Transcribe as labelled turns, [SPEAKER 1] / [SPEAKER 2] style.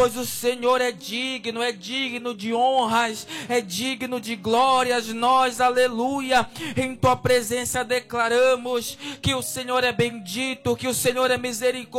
[SPEAKER 1] Pois o Senhor é digno de honras, é digno de glórias. Nós, aleluia, em tua presença declaramos que o Senhor é bendito, que o Senhor é misericordioso,